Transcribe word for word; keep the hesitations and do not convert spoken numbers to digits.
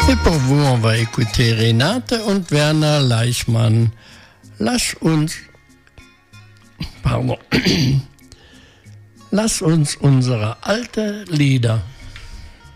Et pour vous, on va écouter Renate und Werner Leichmann. Lass uns, pardon, lass uns unsere alte Lieder